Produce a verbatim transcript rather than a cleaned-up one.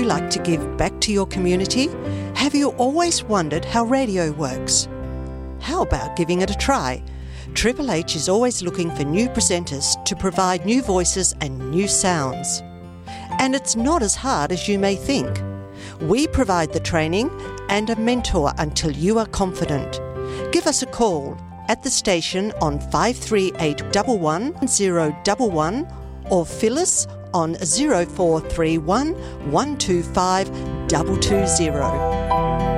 you like to give back to your community? Have you always wondered how radio works? How about giving it a try? Triple H is always looking for new presenters to provide new voices and new sounds. And it's not as hard as you may think. We provide the training and a mentor until you are confident. Give us a call at the station on five three eight one one zero one one or Phyllis on zero four three one one two five two two zero.